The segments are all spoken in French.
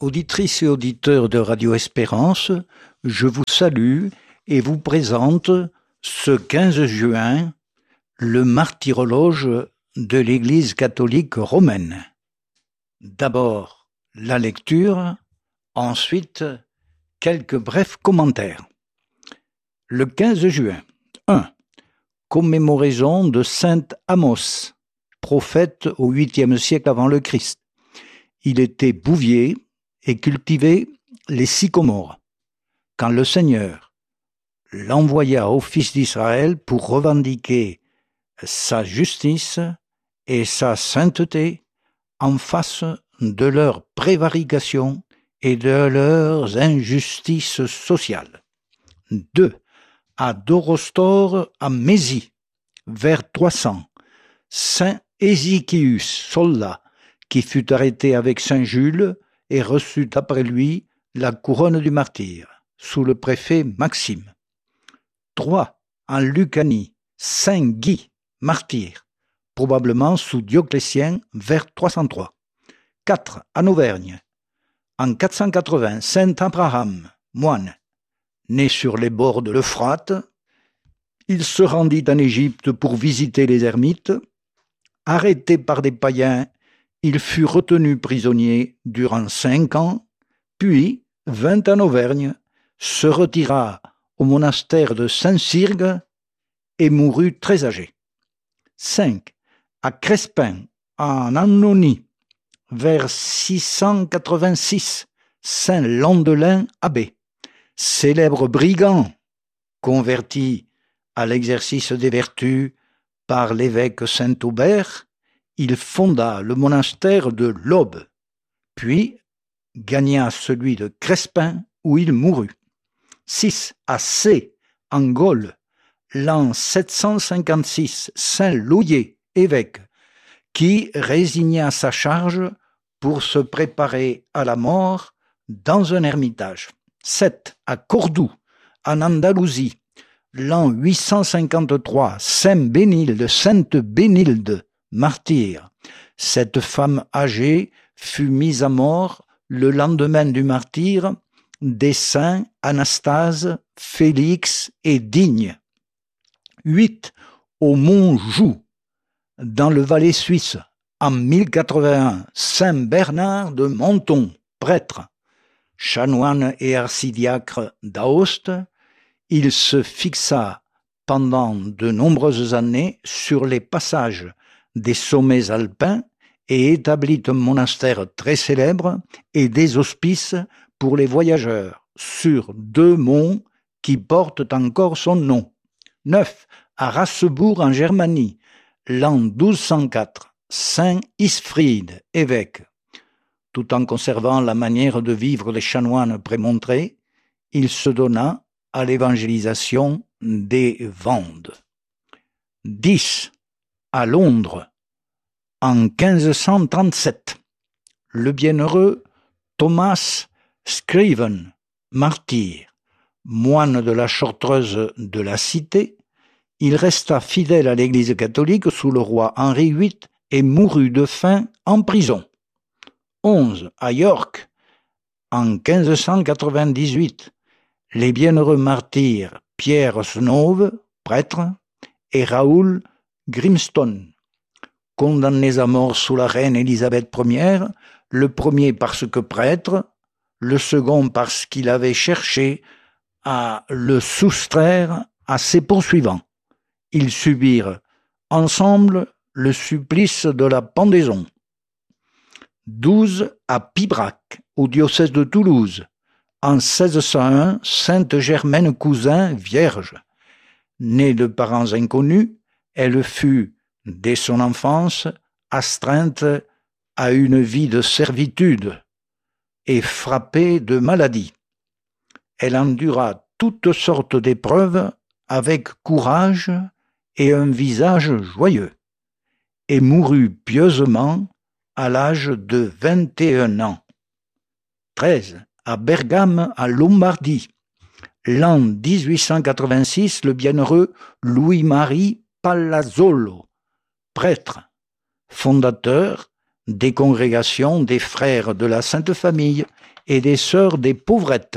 Auditrices et auditeurs de Radio Espérance, je vous salue et vous présente ce 15 juin le martyrologe de l'Église catholique romaine. D'abord la lecture, ensuite quelques brefs commentaires. Le 15 juin, 1. Commémoraison de saint Amos, prophète au 8e siècle avant le Christ. Il était bouvier et cultivait les sycomores. Quand le Seigneur l'envoya aux fils d'Israël pour revendiquer sa justice et sa sainteté en face de leur prévarication et de leurs injustices sociales. 2. À Dorostor, à Mésie, vers 300, saint Ézéchius Solla, qui fut arrêté avec saint Jules et reçut après lui la couronne du martyre, sous le préfet Maxime. 3. En Lucanie, saint Guy, martyr, probablement sous Dioclétien, vers 303. 4. En Auvergne, en 480, saint Abraham, moine, né sur les bords de l'Euphrate, il se rendit en Égypte pour visiter les ermites. Arrêté par des païens, il fut retenu prisonnier durant 5 ans, puis vint en Auvergne, se retira au monastère de Saint-Cyrgue et mourut très âgé. 5. À Crespin, en Annonie, vers 686, saint Landelin abbé, célèbre brigand, converti à l'exercice des vertus par l'évêque Saint-Aubert, il fonda le monastère de l'Aube, puis gagna celui de Crespin où il mourut. 6. À Sées, en Gaule, l'an 756, saint Louillet, évêque, qui résigna sa charge pour se préparer à la mort dans un ermitage. 7. À Cordoue, en Andalousie, l'an 853, sainte Bénilde, martyr. Cette femme âgée fut mise à mort le lendemain du martyre des saints Anastase, Félix et Digne. 8. Au mont Joux, dans le Valais suisse, en 1081, saint Bernard de Menton, prêtre, chanoine et archidiacre d'Aoste, il se fixa pendant de nombreuses années sur les passages des sommets alpins et établit un monastère très célèbre et des hospices pour les voyageurs sur 2 monts qui portent encore son nom. 9. À Rassebourg en Germanie, l'an 1204, saint Isfried, évêque. Tout en conservant la manière de vivre des chanoines prémontrés, il se donna à l'évangélisation des Vendes. 10. À Londres, en 1537, le bienheureux Thomas Scriven, martyr, moine de la Chartreuse de la Cité, il resta fidèle à l'Église catholique sous le roi Henri VIII et mourut de faim en prison. 11. À York, en 1598, les bienheureux martyrs Pierre Snove, prêtre, et Raoul Grimstone, condamnés à mort sous la reine Élisabeth Ier, le premier parce que prêtre, le second parce qu'il avait cherché à le soustraire à ses poursuivants. Ils subirent ensemble le supplice de la pendaison. 12. À Pibrac, au diocèse de Toulouse, en 1601, sainte Germaine Cousin, vierge. Née de parents inconnus, elle fut, dès son enfance, astreinte à une vie de servitude et frappée de maladie. Elle endura toutes sortes d'épreuves avec courage et un visage joyeux, et mourut pieusement à l'âge de 21 ans. 13. À Bergame, en Lombardie, l'an 1886, le bienheureux Louis-Marie Palazzolo, prêtre, fondateur des congrégations des frères de la Sainte Famille et des sœurs des pauvrettes.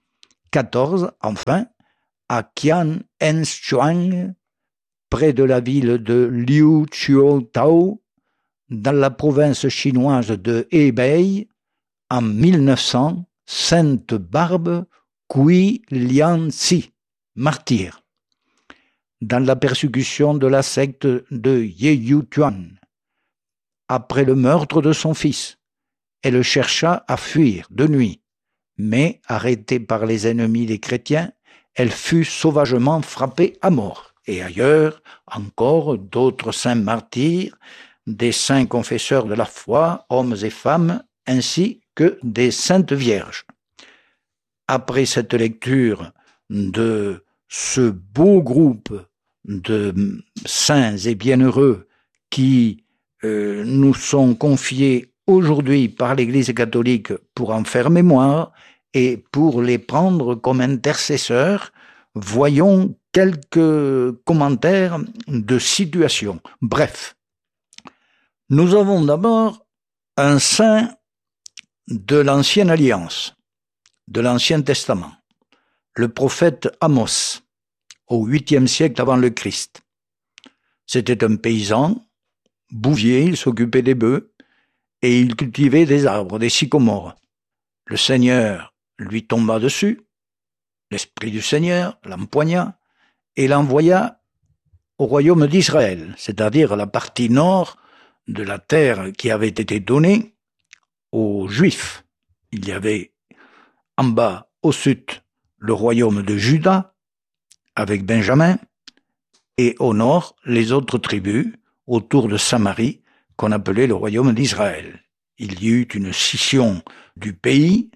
14, enfin, à Qian Enshuang, près de la ville de Liu Chuotao, dans la province chinoise de Hebei, en 1900, Sainte Barbe Cui Lianxi, martyr, dans la persécution de la secte de Yeyutuan. Après le meurtre de son fils, elle chercha à fuir de nuit, mais arrêtée par les ennemis des chrétiens, elle fut sauvagement frappée à mort. Et ailleurs, encore d'autres saints martyrs, des saints confesseurs de la foi, hommes et femmes, ainsi que des saintes vierges. Après cette lecture de ce beau groupe de saints et bienheureux qui nous sont confiés aujourd'hui par l'Église catholique pour en faire mémoire et pour les prendre comme intercesseurs, voyons quelques commentaires de situation. Bref, nous avons d'abord un saint de l'Ancienne Alliance, de l'Ancien Testament, le prophète Amos, au 8e siècle avant le Christ. C'était un paysan, bouvier, il s'occupait des bœufs, et il cultivait des arbres, des sycomores. Le Seigneur lui tomba dessus, l'Esprit du Seigneur l'empoigna et l'envoya au royaume d'Israël, c'est-à-dire la partie nord de la terre qui avait été donnée aux Juifs. Il y avait en bas, au sud, le royaume de Juda, avec Benjamin, et au nord, les autres tribus, autour de Samarie, qu'on appelait le royaume d'Israël. Il y eut une scission du pays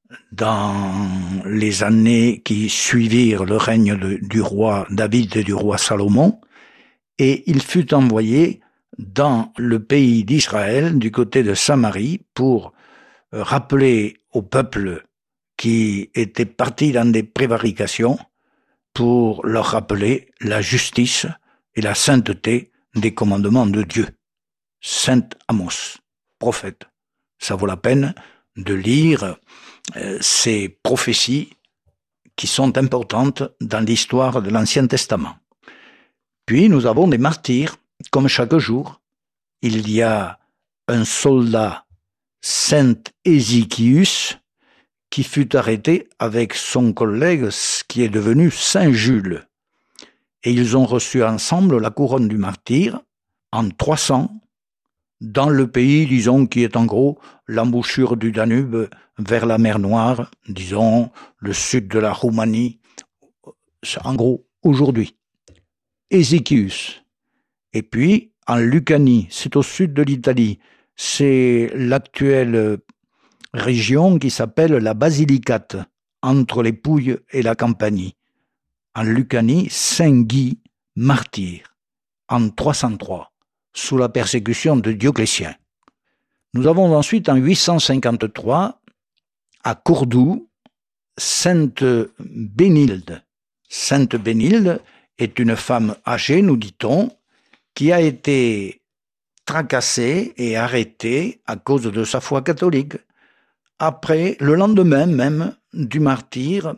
dans les années qui suivirent le règne du roi David et du roi Salomon, et il fut envoyé dans le pays d'Israël, du côté de Samarie, pour rappeler au peuple qui était parti dans des prévarications, pour leur rappeler la justice et la sainteté des commandements de Dieu. Saint Amos, prophète. Ça vaut la peine de lire ces prophéties qui sont importantes dans l'histoire de l'Ancien Testament. Puis nous avons des martyrs, comme chaque jour. Il y a un soldat, Saint Ézéchius, qui fut arrêté avec son collègue qui est devenu Saint Jules. Et ils ont reçu ensemble la couronne du martyr en 300, dans le pays, disons, qui est en gros l'embouchure du Danube vers la mer Noire, disons, le sud de la Roumanie, en gros, aujourd'hui. Ézéchius. Et puis, en Lucanie, c'est au sud de l'Italie, c'est l'actuelle région qui s'appelle la Basilicate, entre les Pouilles et la Campanie. En Lucanie, Saint Guy, martyr, en 303, sous la persécution de Dioclétien. Nous avons ensuite en 853, à Cordoue, Sainte Bénilde. Sainte Bénilde est une femme âgée, nous dit-on, qui a été tracassée et arrêtée à cause de sa foi catholique. Après, le lendemain même du martyre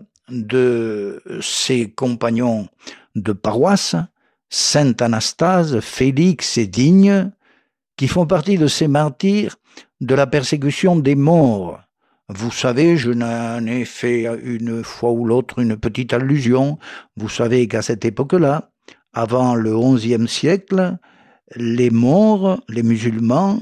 de ses compagnons de paroisse, Saint Anastase, Félix et Digne, qui font partie de ces martyrs de la persécution des morts. Vous savez, je n'en ai fait une fois ou l'autre une petite allusion. Vous savez qu'à cette époque-là, avant le XIe siècle, les morts, les musulmans,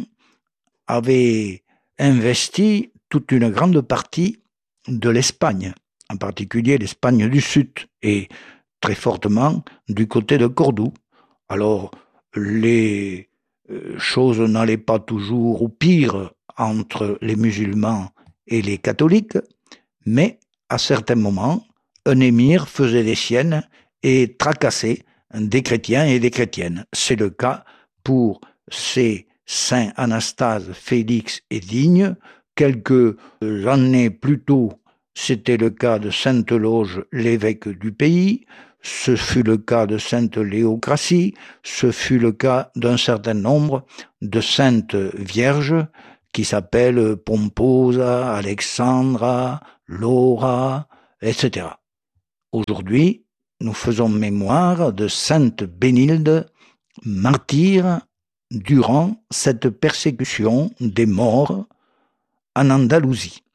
avaient investi toute une grande partie de l'Espagne, en particulier l'Espagne du Sud, et très fortement du côté de Cordoue. Alors, les choses n'allaient pas toujours au pire entre les musulmans et les catholiques, mais à certains moments, un émir faisait des siennes et tracassait des chrétiens et des chrétiennes. C'est le cas pour ces saints Anastase, Félix et Digne. Quelques années plus tôt, c'était le cas de Sainte Loge, l'évêque du pays, ce fut le cas de Sainte Léocratie, ce fut le cas d'un certain nombre de saintes vierges qui s'appellent Pomposa, Alexandra, Laura, etc. Aujourd'hui, nous faisons mémoire de Sainte Bénilde, martyre durant cette persécution des morts en Andalousie.